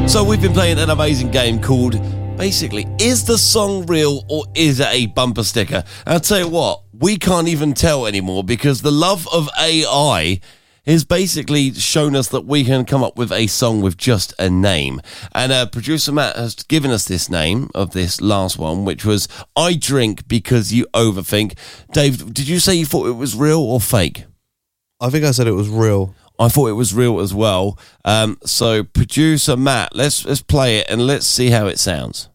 So we've been playing an amazing game called, basically, is the song real or is it a bumper sticker? And I'll tell you what, we can't even tell anymore because the love of AI has basically shown us that we can come up with a song with just a name. And producer Matt has given us this name of this last one, which was I Drink Because You Overthink. Dave, did you say you thought it was real or fake? I think I said it was real. I thought it was real as well. So producer Matt, let's play it and let's see how it sounds.